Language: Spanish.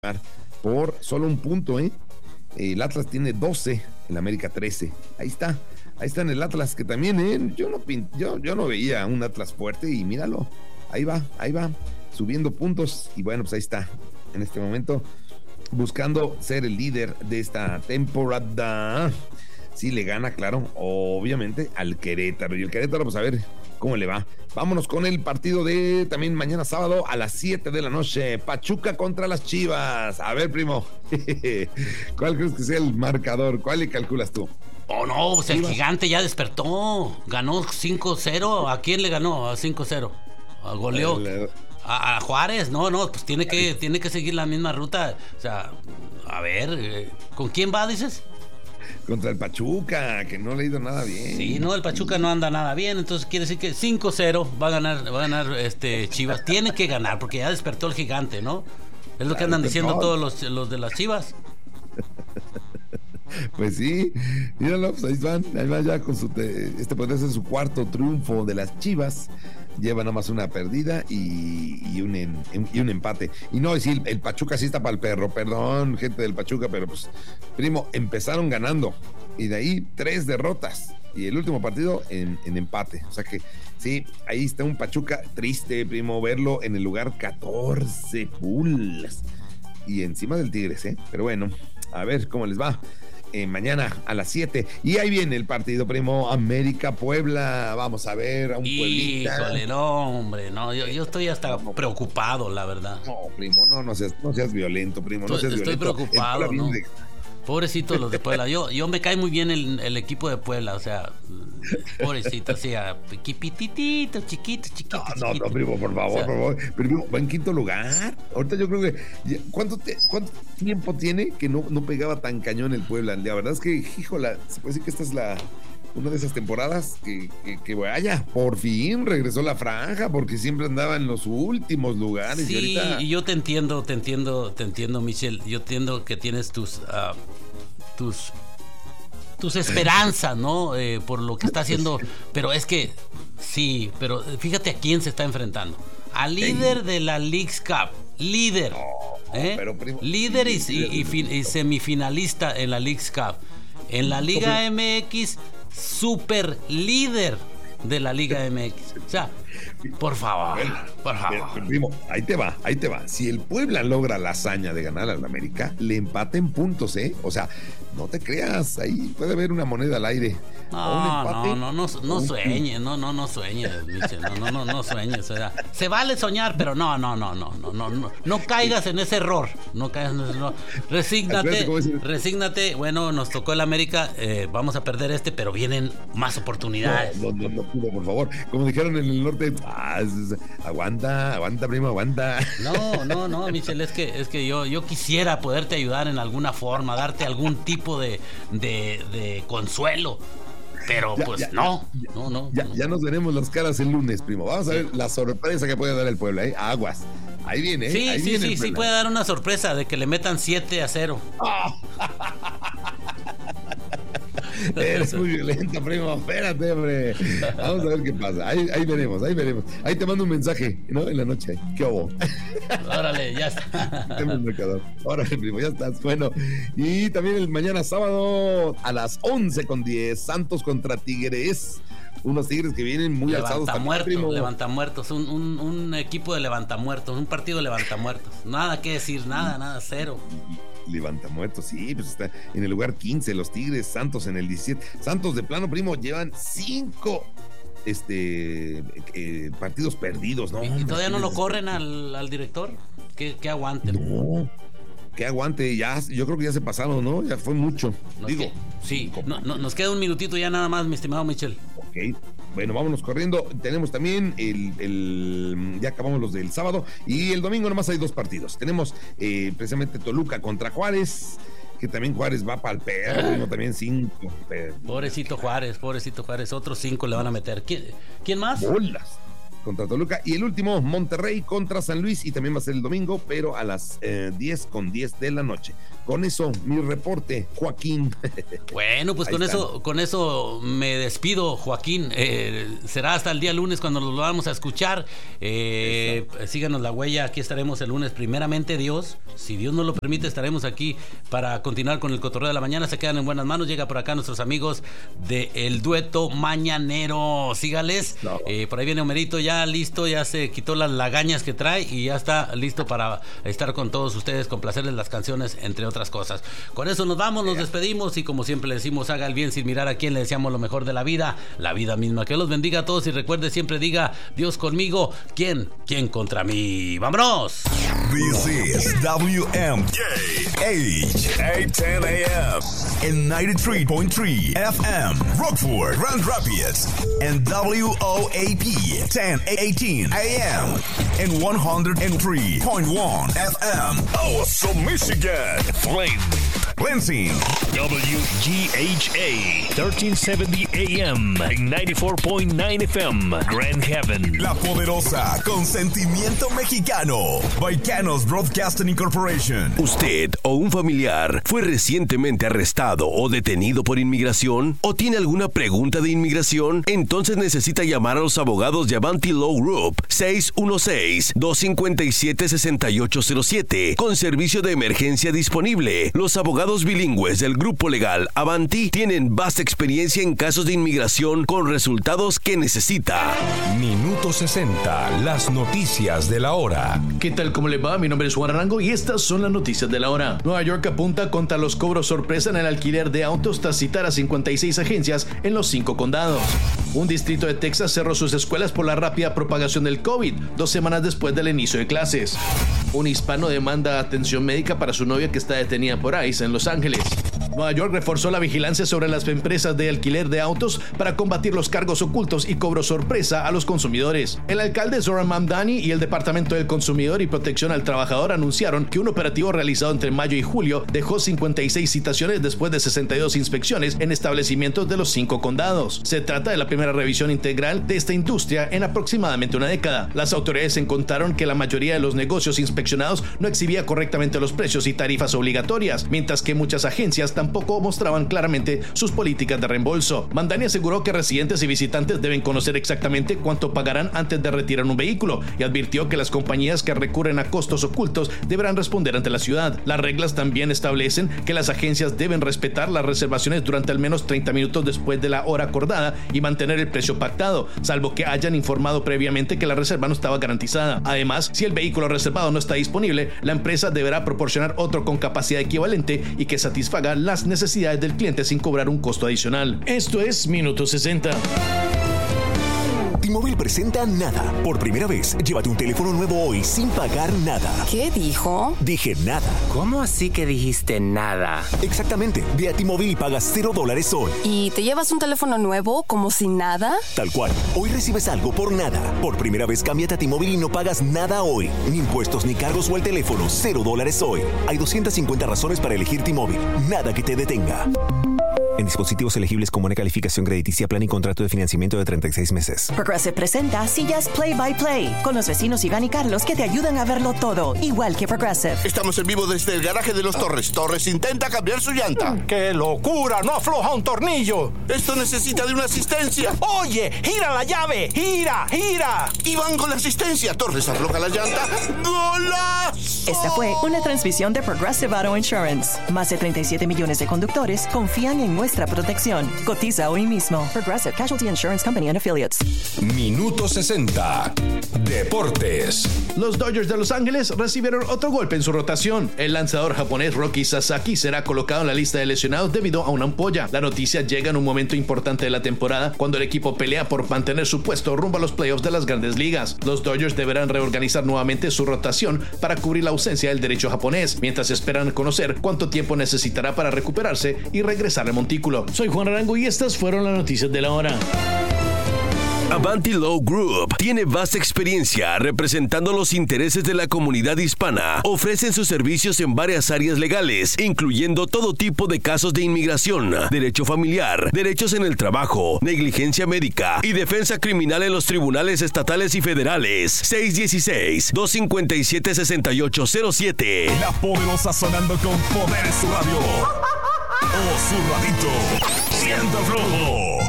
por solo un punto, ¿eh? El Atlas tiene 12, el América 13. Ahí está en el Atlas, que también, yo no veía un Atlas fuerte y míralo, ahí va, subiendo puntos y bueno, pues ahí está, en este momento, buscando ser el líder de esta temporada. Sí le gana, claro, obviamente, al Querétaro, y el Querétaro, pues a ver cómo le va. Vámonos con el partido de también mañana sábado a las 7 de la noche, Pachuca contra las Chivas. A ver, primo, ¿cuál crees que sea el marcador? ¿Cuál le calculas tú? Oh, no, pues el Gigante ya despertó. Ganó 5-0. ¿A quién le ganó? A 5-0. Goleó. A Juárez. No, pues tiene que seguir la misma ruta. O sea, a ver, ¿con quién va, dices? Contra el Pachuca, que no le ha ido nada bien. Sí, no, el Pachuca no anda nada bien. Entonces quiere decir que 5-0 va a ganar Chivas. Tiene que ganar porque ya despertó el Gigante, ¿no? Es lo que andan diciendo todos los de las Chivas. Pues sí, míralo, pues ahí van ya con podría ser su cuarto triunfo de las Chivas. Lleva nada más una perdida y un empate. Y no, decir, el Pachuca sí está para el perro, perdón, gente del Pachuca, pero pues, primo, empezaron ganando y de ahí 3 derrotas y el último partido en empate. O sea que sí, ahí está un Pachuca triste, primo, verlo en el lugar 14 Pulas y encima del Tigres, pero bueno, a ver cómo les va. Mañana a las 7. Y ahí viene el partido, primo, América-Puebla. Vamos a ver a un Pueblita. Híjole, no, hombre, no, yo estoy hasta preocupado, la verdad. No, primo, no seas violento, primo. Estoy preocupado, ¿no? Pobrecitos los de Puebla. Yo me cae muy bien el equipo de Puebla, o sea, pobrecito, o sea, chiquito. No, primo, por favor. Primo, va en quinto lugar. Ahorita yo creo que ¿cuánto tiempo tiene que no pegaba tan cañón el Puebla? La verdad es que, híjola, se puede decir que esta es una de esas temporadas que vaya, por fin regresó la franja, porque siempre andaba en los últimos lugares. Sí, y ahorita... y yo te entiendo, Michelle. Yo entiendo que tienes tus esperanzas, ¿no? Por lo que está haciendo, pero es que sí, pero fíjate a quién se está enfrentando. Al líder de la Leagues Cup, líder, pero, primo, líder y semifinalista en la Leagues Cup. En la Liga MX, super líder de la Liga MX. O sea, por favor. Primo, ahí te va. Si el Puebla logra la hazaña de ganar al América, le empata en puntos, O sea, no te creas, ahí puede haber una moneda al aire. No sueñes, no sueñes, Michel, no sueñes, o sea, se vale soñar, pero no caigas en ese error, resígnate, bueno, nos tocó el América, vamos a perder pero vienen más oportunidades. No, por favor, como dijeron en el norte, aguanta, primo, aguanta. No, Michel, es que yo quisiera poderte ayudar en alguna forma, darte algún tipo de consuelo. Pero no. Ya nos veremos las caras el lunes, primo. Vamos a ver la sorpresa que puede dar el Puebla, Aguas. Ahí viene, Sí, puede dar una sorpresa de que le metan 7-0. Eres muy violento, primo. Espérate, hombre. Vamos a ver qué pasa. Ahí veremos. Ahí te mando un mensaje, ¿no? En la noche. ¿Qué hubo? Órale, ya está. Órale, primo, ya estás. Bueno, y también el mañana sábado a las 11:10, Santos contra Tigres. Unos Tigres que vienen muy alzados. Levantamuertos, un equipo de levantamuertos, un partido de levantamuertos. Nada que decir, nada, cero. Levantamuertos, sí, pues está en el lugar 15 los Tigres, Santos en el 17. Santos de plano, primo, llevan 5 partidos perdidos, ¿no? ¿Y todavía no lo corren al director? ¿Qué aguante? No, que aguante, ya, yo creo que ya se pasaron, ¿no? Ya fue mucho. Nos queda un minutito ya nada más, mi estimado Michel. Ok, bueno, vámonos corriendo. Tenemos también ya acabamos los del sábado y el domingo nomás hay 2 partidos. Tenemos precisamente Toluca contra Juárez, que también Juárez va para el perro, también 5. Pobrecito Juárez, otros 5 le van a meter. ¿Quién más? Bolas. Contra Toluca, y el último, Monterrey contra San Luis, y también va a ser el domingo, pero a las 10:10 de la noche. Con eso, mi reporte, Joaquín. Bueno, pues con eso me despido, Joaquín. Será hasta el día lunes cuando nos lo vamos a escuchar. Síganos la huella, aquí estaremos el lunes. Primeramente Dios, si Dios nos lo permite, estaremos aquí para continuar con el cotorreo de la mañana. Se quedan en buenas manos. Llega por acá nuestros amigos del dueto mañanero. Sígales. No. Por ahí viene Homerito ya listo, ya se quitó las lagañas que trae y ya está listo para estar con todos ustedes, complacerles las canciones, entre otras cosas. Con eso nos vamos, nos despedimos y como siempre le decimos, haga el bien sin mirar a quién, le deseamos lo mejor de la vida misma. Que los bendiga a todos y recuerde, siempre diga, Dios conmigo, ¿quién contra mí? ¡Vámonos! This is WMKH 810 AM and 93.3 FM Rockford, Grand Rapids, and WOAP 1018 AM and 103.1 FM Awesome, Michigan. Lansing. WGHA 1370 AM and 94.9 FM Grand Haven. La Poderosa, con sentimiento mexicano. Baicanos Broadcasting Incorporation. ¿Usted o un familiar fue recientemente arrestado o detenido por inmigración? ¿O tiene alguna pregunta de inmigración? Entonces necesita llamar a los abogados de Avanti Law Group 616-257-6807 con servicio de emergencia disponible. Los abogados bilingües del grupo legal Avanti tienen vasta experiencia en casos de inmigración con resultados que necesita. Minuto 60, las noticias de la hora. ¿Qué tal? ¿Cómo le va? Mi nombre es Juan Arango y estas son las noticias de la hora. Nueva York apunta contra los cobros sorpresa en el alquiler de autos tras citar a 56 agencias en los 5 condados. Un distrito de Texas cerró sus escuelas por la rápida propagación del COVID, 2 semanas después del inicio de clases. Un hispano demanda atención médica para su novia que está detenida por ICE en Los Ángeles. Nueva York reforzó la vigilancia sobre las empresas de alquiler de autos para combatir los cargos ocultos y cobros sorpresa a los consumidores. El alcalde Zoran Mamdani y el Departamento del Consumidor y Protección al Trabajador anunciaron que un operativo realizado entre mayo y julio dejó 56 citaciones después de 62 inspecciones en establecimientos de los 5 condados. Se trata de la primera revisión integral de esta industria en aproximadamente una década. Las autoridades encontraron que la mayoría de los negocios inspeccionados no exhibía correctamente los precios y tarifas obligatorias, mientras que muchas agencias tampoco mostraban claramente sus políticas de reembolso. Mamdani aseguró que residentes y visitantes deben conocer exactamente cuánto pagarán antes de retirar un vehículo y advirtió que las compañías que recurren a costos ocultos deberán responder ante la ciudad. Las reglas también establecen que las agencias deben respetar las reservaciones durante al menos 30 minutos después de la hora acordada y mantener el precio pactado, salvo que hayan informado previamente que la reserva no estaba garantizada. Además, si el vehículo reservado no está disponible, la empresa deberá proporcionar otro con capacidad equivalente y que satisfaga las necesidades del cliente sin cobrar un costo adicional. Esto es Minuto 60. T-Mobile presenta Nada. Por primera vez, llévate un teléfono nuevo hoy sin pagar nada. ¿Qué dijo? Dije nada. ¿Cómo así que dijiste nada? Exactamente. Ve a T-Mobile y pagas $0 hoy. ¿Y te llevas un teléfono nuevo como sin nada? Tal cual. Hoy recibes algo por nada. Por primera vez, cámbiate a T-Mobile y no pagas nada hoy. Ni impuestos, ni cargos o el teléfono. $0 hoy. Hay 250 razones para elegir T-Mobile. Nada que te detenga. En dispositivos elegibles con buena calificación crediticia, plan y contrato de financiamiento de 36 meses. Progressive presenta Sillas Play by Play con los vecinos Iván y Carlos que te ayudan a verlo todo, igual que Progressive. Estamos en vivo desde el garaje de los Torres. Torres intenta cambiar su llanta. ¡Qué locura! ¡No afloja un tornillo! Esto necesita de una asistencia. ¡Oye! ¡Gira la llave! ¡Gira! ¡Gira! Iván con la asistencia. Torres afloja la llanta. ¡Golazo! Esta fue una transmisión de Progressive Auto Insurance. Más de 37 millones de conductores confían en nuestra protección. Cotiza hoy mismo. Progressive Casualty Insurance Company and Affiliates. Minuto 60. Deportes. Los Dodgers de Los Ángeles recibieron otro golpe en su rotación. El lanzador japonés Roki Sasaki será colocado en la lista de lesionados debido a una ampolla. La noticia llega en un momento importante de la temporada, cuando el equipo pelea por mantener su puesto rumbo a los playoffs de las Grandes Ligas. Los Dodgers deberán reorganizar nuevamente su rotación para cubrir la ausencia del derecho japonés, mientras esperan conocer cuánto tiempo necesitará para recuperarse y regresar al montículo. Soy Juan Arango y estas fueron las noticias de la hora. Avanti Law Group tiene vasta experiencia representando los intereses de la comunidad hispana. Ofrecen sus servicios en varias áreas legales, incluyendo todo tipo de casos de inmigración, derecho familiar, derechos en el trabajo, negligencia médica y defensa criminal en los tribunales estatales y federales. 616-257-6807. La Poderosa sonando con poder en su radio. O su radito. Siendo flojo.